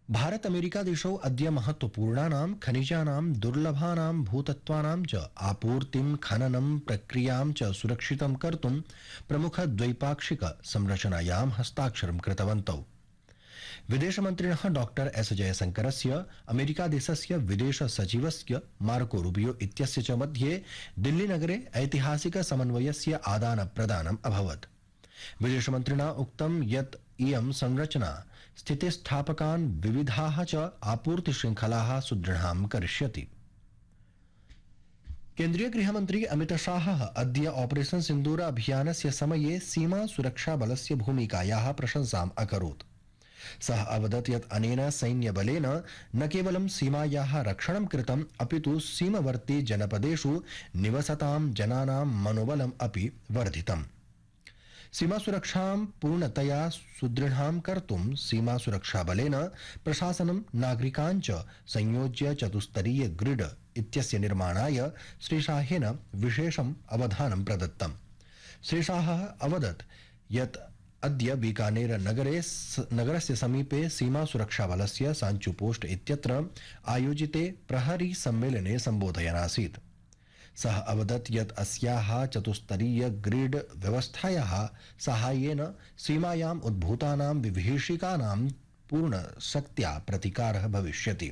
Bharat America देशौ अद्य महत्वपूर्णानां खनिजानां दुर्लभानां भूतत्वानां च आपूर्तिं खननं प्रक्रियां च सुरक्षितं कर्तुं प्रमुखद्वैपाक्षिक संरचनायां हस्ताक्षरं कृतवन्तौ। विदेशमन्त्रिणः डॉक्टर एस जयशंकरस्य अमेरिकादेशस्य विदेश सचिवस्य मार्को रूबियो इत्यस्य च मध्ये दिल्लीनगरे ऐतिहासिक समन्वयस्य आदानप्रदानम् अभवत्। विदेशमन्त्रिणा उक्तं यत् इयं संरचना स्थितिस्थापकान् विविधाः च आपूर्तिशृङ्खलाः सुदृढां करिष्यति। केन्द्रीय गृहमन्त्री अमित शाहः अद्य ऑपरेशन सिन्दूर अभियानस्य समये सीमा सुरक्षा बलस्य भूमिकायाः प्रशंसाम् अकरोत्। सः अवदत् यत् अनेन सैन्यबलेन न केवलं सीमायाः रक्षणं कृतम् अपितु सीमवर्ती जनपदेषु निवसतां जनानां मनोबलम् अपि वर्धितम्। सीमा सुरक्षां पूर्णतया सुदृढां कर्तुं सीमा सुरक्षा बलेन प्रशासनं नागरिकान् च संयोज्य चतुस्तरीय ग्रिड इत्यस्य निर्माणाय श्रीशाहेन विशेषम् अवधानं प्रदत्तम्। श्रीशाहः अवदत् यत् अद्य बीकानेर नगरस्य समीपे सीमा सुरक्षा बलस्य सांचु पोस्ट इत्यत्र आयोजिते प्रहरी सम्मेलने सम्बोधयन् आसीत्। सः अवदत् यत् अस्याः चतुस्तरीय ग्रिड व्यवस्थायाः साहाय्येन सीमायाम् उद्भूतानां विभीषिकानां पूर्णशक्त्या प्रतिकारः भविष्यति।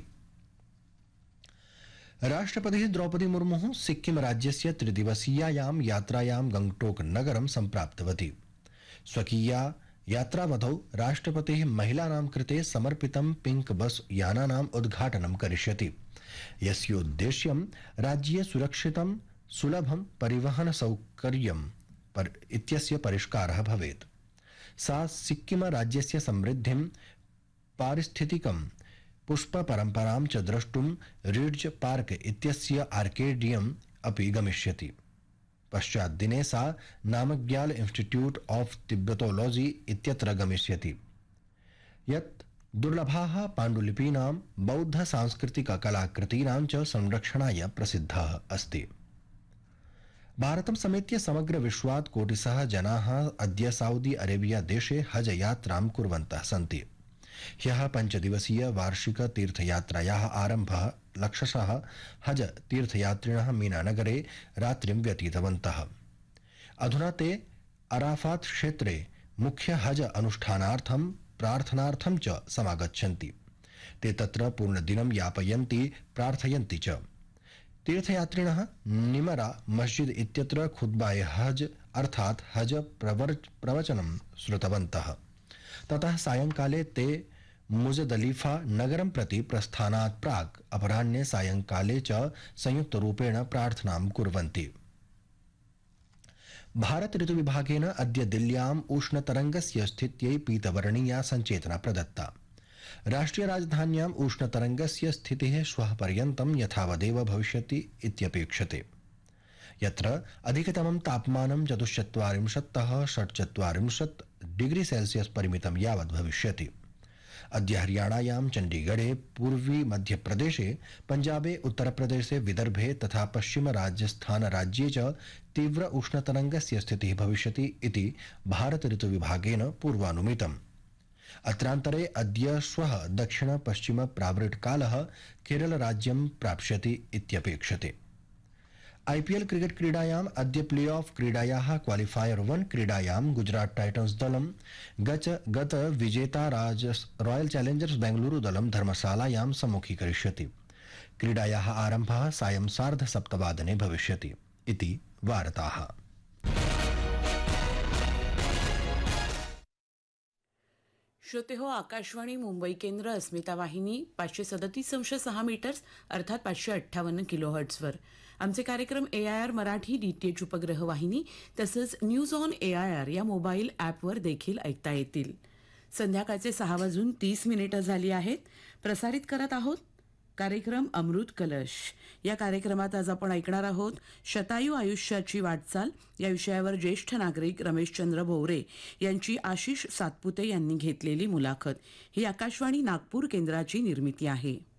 राष्ट्रपतिः द्रौपदी मुर्मुः सिक्किम राज्यस्य त्रिदिवसीयायां यात्रायां गंगटोक नगरं सम्प्राप्तवती। स्वकीया यात्रावधौ राष्ट्रपतिः महिलानां कृते समर्पितं पिंक बस यानानाम् उद्घाटनं करिष्यति, यस्योद्देश्यं राज्ये सुरक्षितं सुलभं परिवहन सौकर्यं इत्यस्य परिष्कारः भवेत्। सा सिक्किम राज्यस्य समृद्धिं पारिस्थितिकं पुष्प परम्परां च द्रष्टुं रिड्ज पार्क इत्यस्य आर्केडियम् अपि गमिष्यति। पश्चाद्दिने सा नामग्याल इंस्टीट्यूट ऑफ तिब्बतोलॉजी इत्यत्र गमिष्यति, यत् दुर्लभाः पाण्डुलिपीनां बौद्ध सांस्कृतिक कलाकृतीनां च संरक्षणाय प्रसिद्धः अस्ति। भारतं समेत्य समग्र विश्वात् कोटिशः जनाः अद्य सऊदी अरेबिया देशे हज यात्रां कुर्वन्तः सन्ति। ह्यः 5 दिवसीय वार्षिक तीर्थयात्रायाः आरम्भः लक्षशः हज तीर्थयात्रिणः मीनानगरे रात्रिं व्यतीतवन्तः। अधुना ते अराफात क्षेत्रे मुख्य हज अनुष्ठानार्थं प्रार्थनार्थं च समागच्छन्ति। ते तत्र पूर्णदिनं यापयन्ति प्रार्थयन्ति च। तीर्थयात्रिणः निमरा मस्जिद इत्यत्र खुतबाए हज अर्थात् हज प्रवचनं श्रुतवन्तः। ततः सायंकाले ते मुजदलिफा नगरं प्रति प्रस्थानात् प्राक् अपराह्ने सायंकाले च संयुक्तरूपेण प्रार्थनां कुर्वन्ति। भारत ऋतुविभागेन अद्य दिल्ल्याम् उष्णतरंगस्य स्थित्यै पीतवर्णीया संचेतना प्रदत्ता। राष्ट्रिय राजधान्याम् उष्णतरंगस्य स्थितिः श्वः पर्यन्तं यथावदेव भविष्यति इत्यपेक्षते, यत्र अधिकतमं तापमानं 44तः 46 डिग्री सेल्सियस परिमितं यावत् भविष्यति। अद्य हरियाणायां चण्डीगढ़े, पूर्वी मध्यप्रदेशे, पञ्जाबे, उत्तरप्रदेशे, विदर्भे तथा पश्चिम राजस्थान राज्ये च तीव्र उष्णतरंगस्य स्थितिः भविष्यति इति भारत ऋतुविभागेन पूर्वानुमितम्। अत्रान्तरे अद्य श्वः दक्षिण पश्चिम प्रावृट्कालः केरल राज्यं प्राप्स्यति इत्यपेक्षते। आईपीएल क्रिकेट क्रीडायाम् अद्य प्ले ऑफ क्रीडायाः क्वालिफायर 1 क्रीडायां गुजरात टाइटन्स दलं गत विजेता रॉयल चैलेंजर्स बेंगलुरु दलं धर्मशालायां सम्मुखीकरिष्यति। क्रीडायाः आरम्भः सायं 7:30 भविष्यति इति वार्ताः। श्रोते हो, आकाशवाणी मुंबई केंद्र अस्मिता वाहिनी 537.6 मीटर्स अर्थात 558 किलोहर्ट्झवर आमचे कार्यक्रम AIR मराठी DTH उपग्रह वाहिनी तसंच न्यूज ऑन AIR या मोबाईल ॲपवर देखील ऐकता येतील। संध्याकाळचे 6:30 झाली आहेत। प्रसारित करत आहोत कार्यक्रम अमृत कलश। या कार्यक्रमात आज आपण ऐकणार आहोत शतायू आयुष्याची वाटचाल या विषयावर ज्येष्ठ नागरिक रमेशचंद्र भोवरे यांची आशिष सातपुते यांनी घेतलेली मुलाखत। ही आकाशवाणी नागपूर केंद्राची निर्मिती आहे।